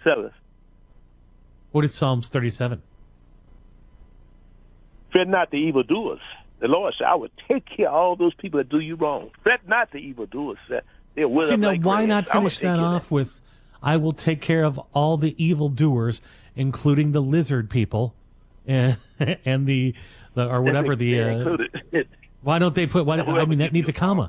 7. What is Psalms 37? Fret not the evildoers. The Lord said, I will take care of all those people that do you wrong. Fret not the evildoers. They're with See, now, like why grass. not finish that off with, I will take care of all the evildoers, including the lizard people and the or whatever the... why don't they put... that needs a comma.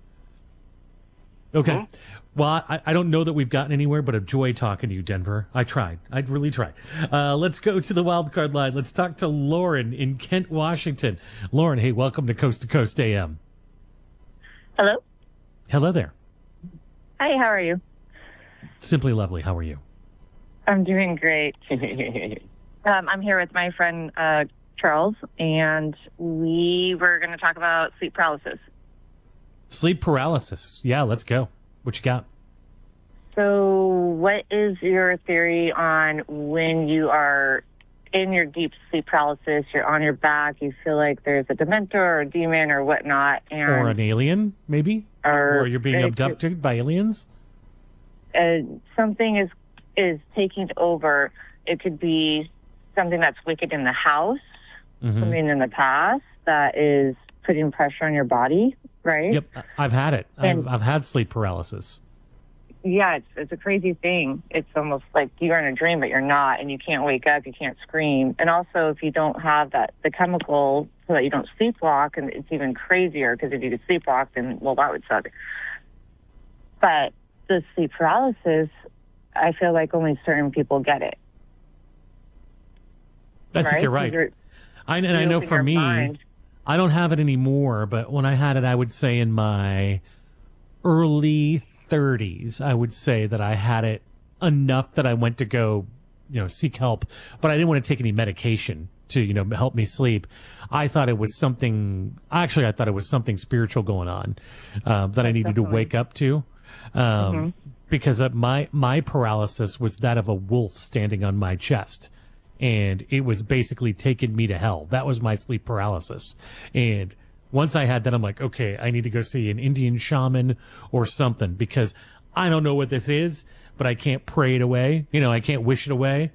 Okay. Mm-hmm. Well, I don't know that we've gotten anywhere, but a joy talking to you, Denver. I tried. I'd really tried. Let's go to the wild card line. Let's talk to Lauren in Kent, Washington. Lauren, hey, welcome to Coast AM. Hello. Hello there. Hi, how are you? Simply lovely. How are you? I'm doing great. I'm here with my friend Charles, and we were going to talk about sleep paralysis. Sleep paralysis. Yeah, let's go. What you got? So what is your theory on when you are in your deep sleep paralysis, you're on your back, you feel like there's a dementor or a demon or whatnot? Or an alien, maybe? Or you're being abducted by aliens? Something is taking over. It could be something that's wicked in the house, something in the past that is putting pressure on your body, right? Yep, I've had it. I've had sleep paralysis. Yeah, it's a crazy thing. It's almost like you're in a dream, but you're not, and you can't wake up, you can't scream. And also, if you don't have the chemical so that you don't sleepwalk, and it's even crazier, because if you could sleepwalk, then, well, that would suck. But the sleep paralysis, I feel like only certain people get it. I think you're right. I know for me, I don't have it anymore, but when I had it, I would say in my early 30s, I would say that I had it enough that I went to go, seek help, but I didn't want to take any medication to, help me sleep. I thought it was something spiritual going on, that I needed to wake up to. Because my paralysis was that of a wolf standing on my chest. And it was basically taking me to hell. That was my sleep paralysis. And once I had that, I'm like, okay, I need to go see an Indian shaman or something, because I don't know what this is, but I can't pray it away. I can't wish it away.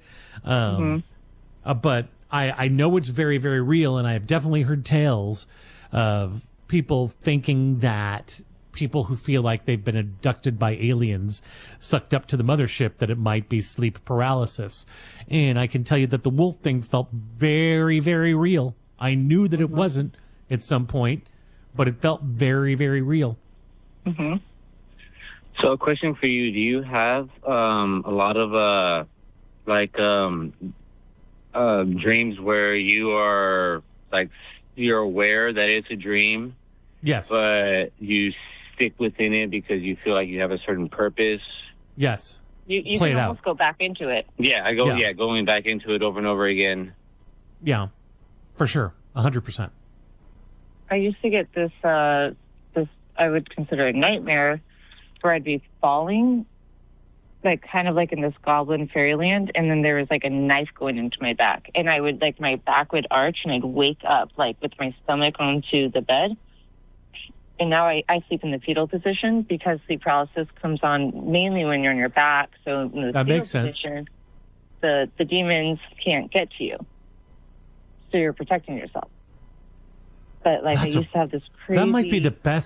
But I know it's very, very real. And I have definitely heard tales of people thinking that people who feel like they've been abducted by aliens, sucked up to the mothership, that it might be sleep paralysis. And I can tell you that the wolf thing felt very, very real. I knew that it wasn't at some point, but it felt very, very real. So a question for you. Do you have a lot of dreams where you are you're aware that it's a dream? Yes. But you stick within it because you feel like you have a certain purpose? Yes. You can almost go back into it. Yeah, going back into it over and over again. Yeah, for sure. 100%. I used to get this I would consider a nightmare, where I'd be falling, kind of like in this goblin fairyland, and then there was a knife going into my back, and I would my back would arch, and I'd wake up with my stomach onto the bed. And now I sleep in the fetal position, because sleep paralysis comes on mainly when you're on your back. So in the that fetal makes sense. position, the demons can't get to you. So you're protecting yourself. But I used to have this crazy... That might be the best